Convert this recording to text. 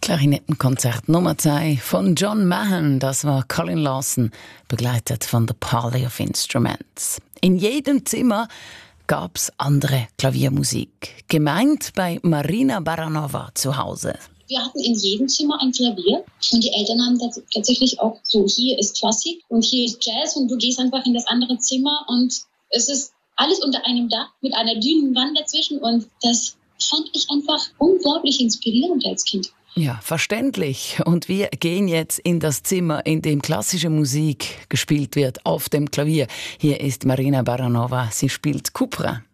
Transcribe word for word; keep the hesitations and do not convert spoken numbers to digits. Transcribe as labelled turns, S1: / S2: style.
S1: Klarinettenkonzert Nummer zwei von John Mahan. Das war Colin Lawson, begleitet von The Parley of Instruments. In jedem Zimmer gab's andere Klaviermusik. Gemeint bei Marina Baranova zu Hause.
S2: Wir hatten in jedem Zimmer ein Klavier und die Eltern haben tats- tatsächlich auch so, hier ist Klassik und hier ist Jazz und du gehst einfach in das andere Zimmer und es ist alles unter einem Dach mit einer dünnen Wand dazwischen und das fand ich einfach unglaublich inspirierend als Kind.
S1: Ja, verständlich. Und wir gehen jetzt in das Zimmer, in dem klassische Musik gespielt wird, auf dem Klavier. Hier ist Marina Baranova. Sie spielt Kupra.